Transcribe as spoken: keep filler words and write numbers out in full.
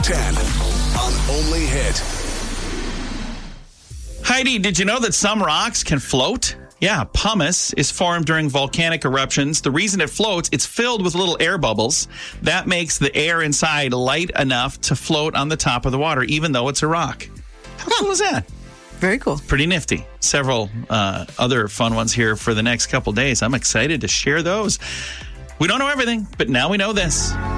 ten on Only Hit. Heidi, did you know that some rocks can float? Yeah, pumice is formed during volcanic eruptions. The reason it floats, it's filled with little air bubbles. That makes the air inside light enough to float on the top of the water, even though it's a rock. How huh. cool is that? Very cool. Pretty nifty. Several uh, other fun ones here for the next couple days. I'm excited to share those. We don't know everything, but now we know this.